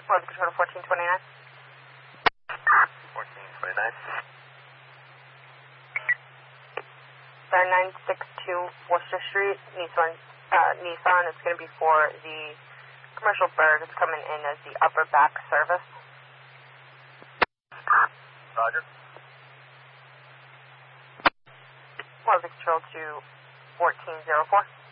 Weather Control to 1429. 1429. 962 Worcester Street, Nissan. It's going to be for the commercial bird. It's coming in as the upper back service. Roger. Weather Control to 1404.